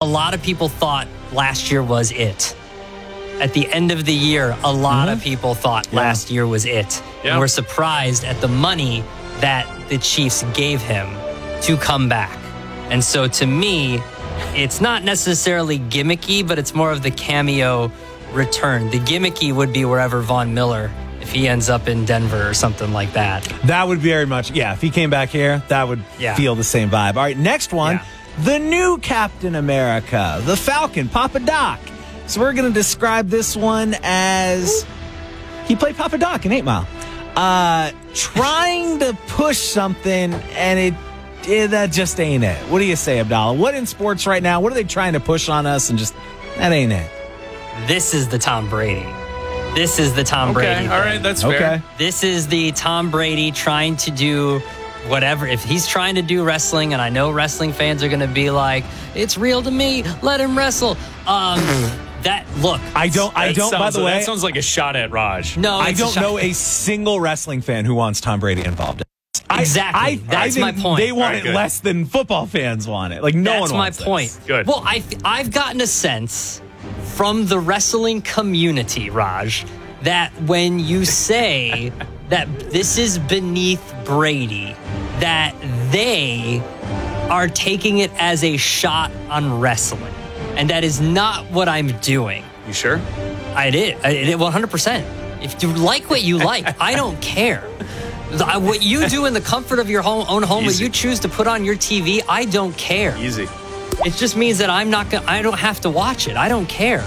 lot of people thought last year was it. At the end of the year, a lot of people thought last year was it. Yeah. And we're surprised at the money that the Chiefs gave him to come back. And so to me, it's not necessarily gimmicky, but it's more of the cameo return. The gimmicky would be wherever Von Miller, if he ends up in Denver or something like that. That would very much, if he came back here, that would feel the same vibe. All right, next one, the new Captain America, the Falcon, Papa Doc. So we're going to describe this one as he played Papa Doc in 8 Mile. Trying to push something, and that just ain't it. What do you say, Abdallah? What in sports right now, what are they trying to push on us, and just, that ain't it? This is the Tom Brady. This is the Tom Brady thing. All right, that's fair. This is the Tom Brady trying to do whatever. If he's trying to do wrestling, and I know wrestling fans are going to be like, it's real to me, let him wrestle. By the way, that sounds like a shot at Raj. No, I don't know a single wrestling fan who wants Tom Brady involved. Exactly. That's my point. They want it less than football fans want it. Like, no one wants it. That's my point. This. Good. Well, I've gotten a sense from the wrestling community, Raj, that when you say that this is beneath Brady, that they are taking it as a shot on wrestling. And that is not what I'm doing. You sure? I did 100%. If you like what you like, I don't care. What you do in the comfort of your own home, what you choose to put on your TV, I don't care. Easy. It just means that I don't have to watch it. I don't care.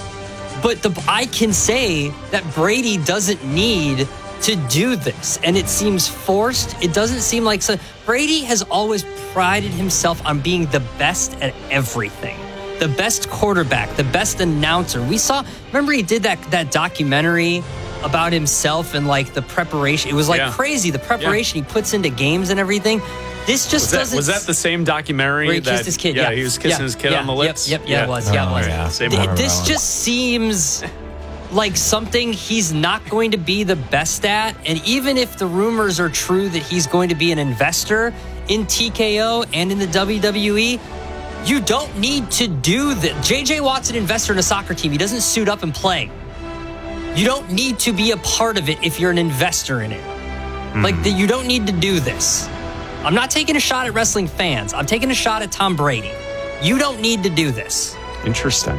But I can say that Brady doesn't need to do this, and it seems forced. It doesn't seem like Brady has always prided himself on being the best at everything. The best quarterback, the best announcer. Remember he did that documentary about himself and like the preparation. It was like crazy, the preparation he puts into games and everything. This just doesn't... Was that the same documentary? Where he kissed his kid, Yeah, he was kissing his kid on the lips? Yep, it was. Yeah, it was. Yeah. Same one. This just seems like something he's not going to be the best at. And even if the rumors are true that he's going to be an investor in TKO and in the WWE, you don't need to do that. J.J. Watt's an investor in a soccer team. He doesn't suit up and play. You don't need to be a part of it if you're an investor in it. You don't need to do this. I'm not taking a shot at wrestling fans. I'm taking a shot at Tom Brady. You don't need to do this. Interesting.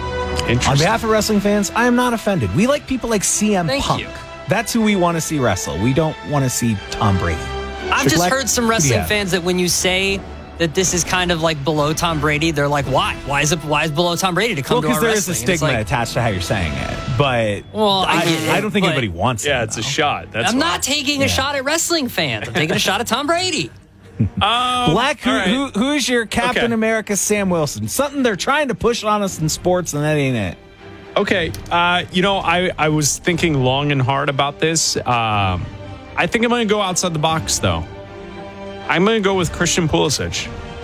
On behalf of wrestling fans, I am not offended. We like people like CM Thank Punk. you. That's who we want to see wrestle. We don't want to see Tom Brady. I've just heard some wrestling fans that when you say that this is kind of like below Tom Brady, they're like, why? Why is below Tom Brady to come to our wrestling? Because there is a stigma attached to how you're saying it. But I don't think anybody wants it. Yeah, it's a shot. I'm not taking a shot at wrestling fans. I'm taking a shot at Tom Brady. Black, who's your Captain America Sam Wilson? Something they're trying to push on us in sports, and that ain't it. Okay. I was thinking long and hard about this. I think I'm going to go outside the box, though. I'm going to go with Christian Pulisic.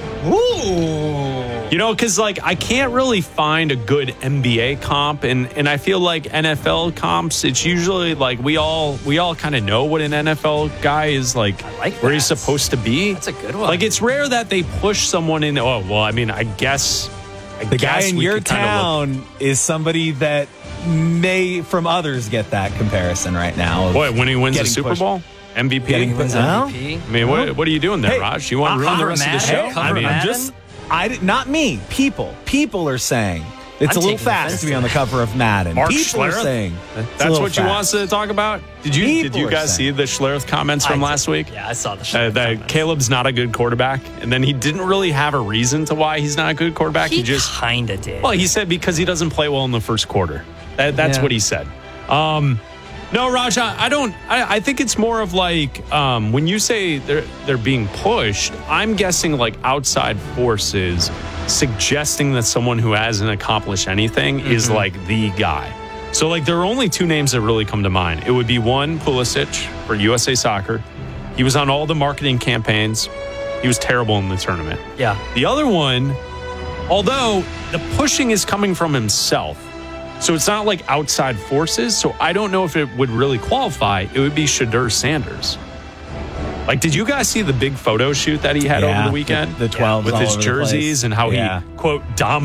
Ooh. Because I can't really find a good NBA comp, and I feel like NFL comps, it's usually like we all kind of know what an NFL guy is like where he's supposed to be. That's a good one. Like, it's rare that they push someone in. Oh, well, I mean, I guess the guy in your town is somebody that may, from others, get that comparison right now. What, when he wins the Super Bowl? MVP? MVP? I mean, what are you doing there, Raj? You want to ruin the rest of the show? Not me. People are saying it's a little fast to be on the cover of Madden. Mark People Schlereth? are saying that's what you want us to talk about. Did you guys see the Schlereth comments from last week? Yeah, I saw the Schlereth comments. Caleb's not a good quarterback, and then he didn't really have a reason to why he's not a good quarterback. He just kind of did. Well, he said because he doesn't play well in the first quarter. That's what he said. No, Raj, I don't. I think it's more of like when you say they're being pushed, I'm guessing like outside forces suggesting that someone who hasn't accomplished anything is like the guy. So like there are only two names that really come to mind. It would be one, Pulisic for USA Soccer. He was on all the marketing campaigns. He was terrible in the tournament. Yeah. The other one, although the pushing is coming from himself, so it's not like outside forces. So I don't know if it would really qualify. It would be Shedeur Sanders. Like, did you guys see the big photo shoot that he had over the weekend? The 12s with his jerseys and how he, quote, dominated